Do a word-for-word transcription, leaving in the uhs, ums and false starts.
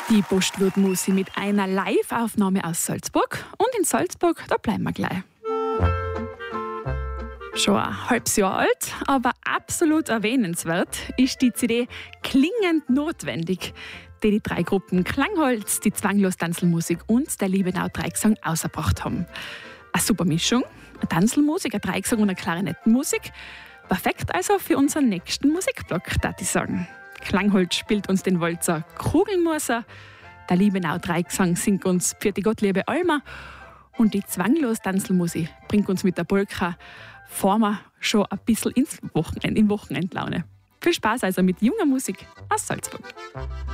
Die Postwirtmusi mit einer Live-Aufnahme aus Salzburg. Und in Salzburg, da bleiben wir gleich. Schon ein halbes Jahr alt, aber absolut erwähnenswert ist die C D «Klingend notwendig», die die drei Gruppen Klangholz, die Zwanglos Tanzelmusik und der Liebenau Dreigesang ausgebracht haben. Eine super Mischung, eine Tanzelmusik, ein Dreigesang und eine Klarinettenmusik. Perfekt also für unseren nächsten Musikblock, darf ich sagen. Klangholz spielt uns den Walzer Kugelmoser, der Liebenau Dreigesang singt uns «Für die Gottliebe Alma» und die Zwanglos Tanzelmusik bringt uns mit der Polka fahren wir schon ein bisschen ins Wochenende, in Wochenendlaune. Viel Spaß also mit junger Musik aus Salzburg.